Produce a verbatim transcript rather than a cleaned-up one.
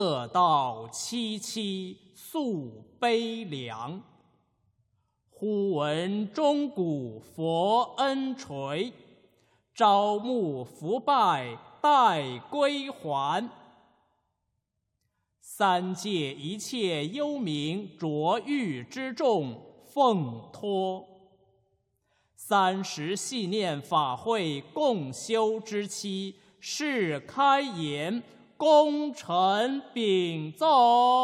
恶道凄凄诉悲凉。忽闻钟鼓佛恩垂，朝暮伏拜待归还。三界一切幽冥浊狱之众奉托，三十系念法会共修之期，是开言，功臣禀奏。